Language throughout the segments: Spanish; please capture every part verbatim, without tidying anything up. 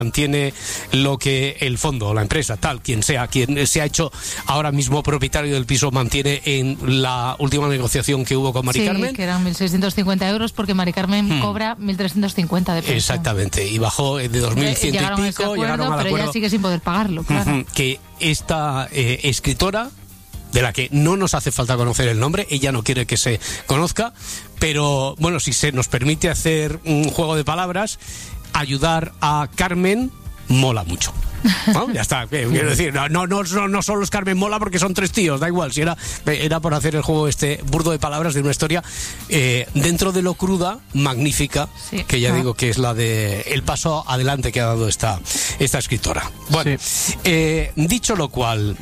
mantiene lo que el fondo, la empresa, tal, quien sea, quien se ha hecho ahora mismo propietario del piso, mantiene en la última negociación que hubo con Mari sí, Carmen. Que eran mil seiscientos cincuenta euros porque Mari Carmen hmm. cobra mil trescientos cincuenta de pensión. Exactamente, y bajó de dos mil cien y pico, acuerdo, llegaron al pero acuerdo. Ella sigue sin poder pagarlo, claro. Uh-huh, que esta eh, escritora, de la que no nos hace falta conocer el nombre, ella no quiere que se conozca, pero bueno, si se nos permite hacer un juego de palabras, ayudar a Carmen mola mucho. ¿No? Ya está, quiero decir, no, no, no, no solo es Carmen mola porque son tres tíos, da igual, si era, era por hacer el juego este burdo de palabras de una historia eh, dentro de lo cruda, magnífica, sí. que ya ah. digo que es la de el paso adelante que ha dado esta, esta escritora. Bueno, sí. eh, dicho lo cual,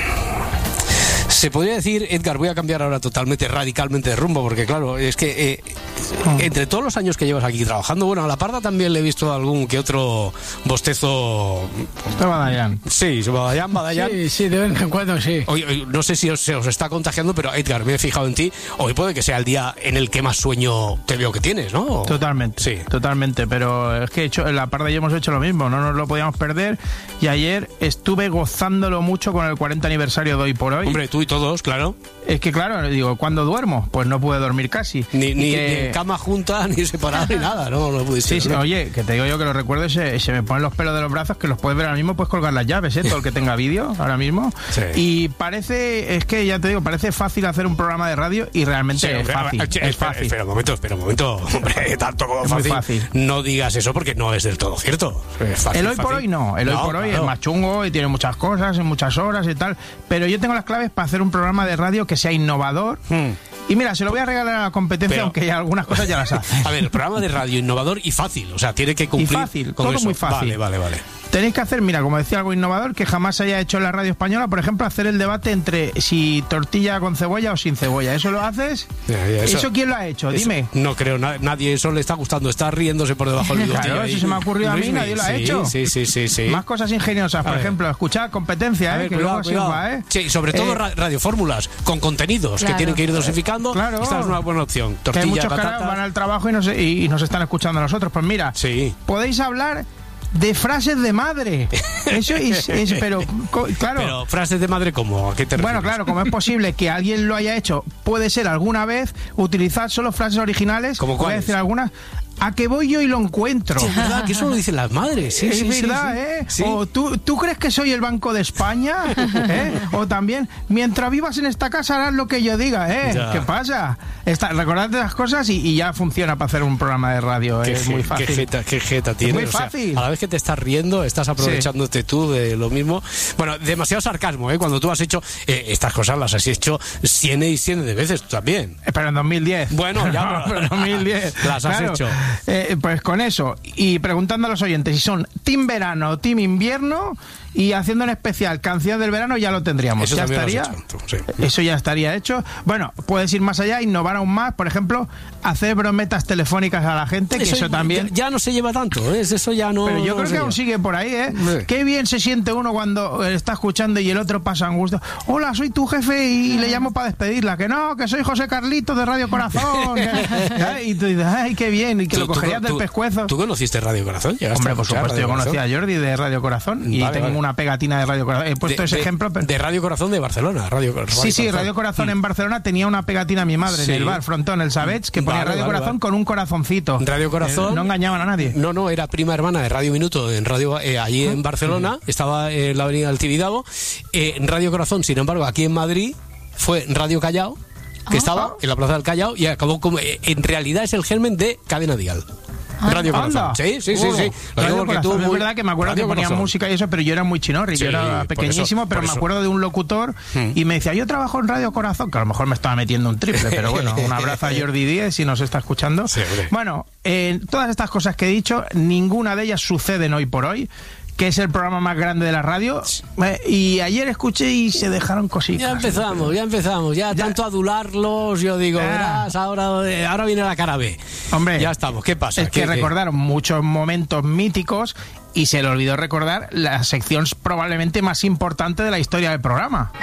se podría decir, Edgar, voy a cambiar ahora totalmente, radicalmente de rumbo, porque claro, es que eh, oh. entre todos los años que llevas aquí trabajando, bueno, a la Parda también le he visto algún que otro bostezo. De Badallán. Sí, Badallán, Badallán. Sí, sí, de vez en cuando sí. Hoy, hoy, no sé si os, se os está contagiando, pero Edgar, me he fijado en ti, hoy puede que sea el día en el que más sueño te veo que tienes, ¿no? Totalmente, sí. Totalmente, pero es que he hecho, en la Parda ya hemos hecho lo mismo, no nos lo podíamos perder, y ayer estuve gozándolo mucho con el cuarenta aniversario de Hoy por Hoy. Hombre, tú y todos, claro. Es que claro, digo, ¿cuándo duermo? Pues no puedo dormir casi. Ni, ni, que... ni en cama junta, ni separada, ni nada, no, no pude sí, ser, sí, ¿no? Oye, que te digo yo que lo recuerdo, se, se me ponen los pelos de los brazos, que los puedes ver ahora mismo, puedes colgar las llaves, ¿eh? Todo el que tenga vídeo ahora mismo. Sí. Y parece, es que ya te digo, parece fácil hacer un programa de radio y realmente sí, es hombre, fácil. Espera, es fácil. Espera un momento, espera un momento, hombre, tanto como es fácil, muy fácil. No digas eso porque no es del todo cierto. Es fácil, el hoy fácil. por hoy no, el no, hoy por hoy claro. es más chungo y tiene muchas cosas y muchas horas y tal, pero yo tengo las claves para hacer un programa de radio que sea innovador. Hmm. Y mira, se lo voy a regalar a la competencia, pero, aunque ya algunas cosas ya las hace. A ver, el programa de radio innovador y fácil, o sea, tiene que cumplir y fácil, con todo eso. Muy fácil. Vale, vale, vale. Tenéis que hacer, mira, como decía, algo innovador que jamás se haya hecho en la radio española, por ejemplo, hacer el debate entre si tortilla con cebolla o sin cebolla. ¿Eso lo haces? Ya, ya, eso, ¿Eso quién lo ha hecho? Eso, Dime. No creo, na- nadie, eso le está gustando, está riéndose por debajo del bigotillo. Claro, eso se me ha ocurrido a mí, nadie lo ha sí, hecho. Sí, sí, sí, sí. Más cosas ingeniosas, por ejemplo, escuchar competencia, ver, ¿eh? Que cuidado, luego cuidado. sirva, ¿eh? Sí, sobre todo eh, radiofórmulas con contenidos claro. que tienen que ir dosificando. Claro. Esta es una buena opción. Tortilla, que hay muchos patata. que van al trabajo y nos, y, y nos están escuchando a nosotros. Pues mira, sí. podéis hablar de frases de madre. Eso es, es pero claro. Pero frases de madre, ¿cómo? ¿A qué te refieres? Bueno, claro, como es posible que alguien lo haya hecho, puede ser alguna vez utilizar solo frases originales. ¿Cómo cuáles? Voy a decir algunas. ¿A qué voy yo y lo encuentro? Sí, es verdad, que eso lo dicen las madres. Sí, es sí, verdad, sí, ¿eh? Sí. O ¿tú, ¿tú crees que soy el Banco de España? ¿Eh? O también, mientras vivas en esta casa harás lo que yo diga, ¿eh? Ya. ¿Qué pasa? Está, recordad esas cosas y, y ya funciona para hacer un programa de radio. Qué es je, muy fácil. Qué jeta, qué jeta tiene. Es muy o sea, fácil. A la vez que te estás riendo, estás aprovechándote sí. tú de lo mismo. Bueno, demasiado sarcasmo, ¿eh? Cuando tú has hecho eh, estas cosas, las has hecho cien y cien de veces tú también. Eh, pero en dos mil diez. Bueno, ya. No, pero en dos mil diez. Las has claro. hecho. Eh, pues con eso, y preguntando a los oyentes si son team verano o team invierno, y haciendo un especial canción del verano, ya lo tendríamos. Eso ya estaría. Hecho, tú, sí. Eso ya estaría hecho. Bueno, puedes ir más allá, innovar aún más, por ejemplo, hacer brometas telefónicas a la gente, que eso, eso también. Ya, ya no se lleva tanto, ¿eh? Eso ya no. Pero yo no creo que lleva. aún sigue por ahí, ¿eh? Sí. Qué bien se siente uno cuando está escuchando y el otro pasa angustia. Hola, soy tu jefe y le llamo para despedirla. Que no, que soy José Carlito de Radio Corazón. que, y tú dices, ay, qué bien, y que ¿Tú, lo cogerías tú, del tú, pescuezo. ¿Tú conociste Radio Corazón? Hombre, por supuesto, yo conocí a Jordi de Radio Corazón y vale, tengo vale. una pegatina de Radio Corazón. He puesto de, ese de, ejemplo. Pero... De Radio Corazón de Barcelona. Radio, Radio sí, sí, Corazón. Radio Corazón en Barcelona tenía una pegatina mi madre sí. en el bar Frontón, el Savets, que ponía vale, Radio vale, Corazón vale. con un corazoncito. Radio Corazón. Eh, no engañaban a nadie. No, no, era prima hermana de Radio Minuto en radio eh, allí en Barcelona. Sí. Estaba en la avenida del Tibidabo. Eh, Radio Corazón, sin embargo, aquí en Madrid fue Radio Callao, que ah, estaba ah. en la Plaza del Callao y acabó como. Eh, en realidad es el germen de Cadena Dial. Radio Corazón. Anda. Sí, sí, sí, sí. Lo digo porque tú muy... Es verdad que me acuerdo Radio que ponían Corazón. música y eso, pero yo era muy chinorri, sí, yo era pequeñísimo, eso, pero me eso. acuerdo de un locutor hmm. y me decía, yo trabajo en Radio Corazón, que a lo mejor me estaba metiendo un triple, pero bueno, un abrazo a Jordi Díez si nos está escuchando. Sí, bueno, eh, todas estas cosas que he dicho, ninguna de ellas suceden hoy por hoy, que es el programa más grande de la radio, eh, y ayer escuché y se dejaron cositas. Ya empezamos, ya empezamos, ya, ya. tanto adularlos, yo digo, ah. verás, ahora, ahora viene la cara B. Hombre, ya estamos, ¿qué pasa? Es ¿Qué, que qué? recordaron muchos momentos míticos y se le olvidó recordar la sección probablemente más importante de la historia del programa.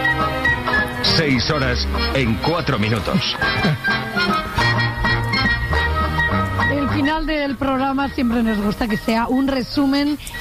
Seis horas en cuatro minutos. El final final del programa siempre nos gusta que sea un resumen